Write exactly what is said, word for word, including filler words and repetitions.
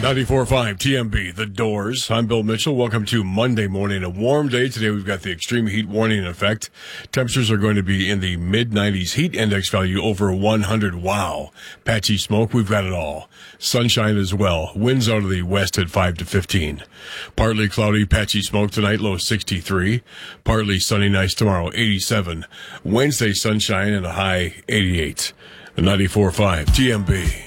ninety-four point five T M B, The Doors. I'm Bill Mitchell. Welcome to Monday morning. A warm day. Today we've got the extreme heat warning in effect. Temperatures are going to be in the mid nineties. Heat index value over one hundred. Wow. Patchy smoke. We've got it all. Sunshine as well. Winds out of the west at five to fifteen. Partly cloudy, patchy smoke tonight, low sixty-three. Partly sunny, nice tomorrow, eighty-seven. Wednesday sunshine and a high eighty-eight. ninety-four point five T M B.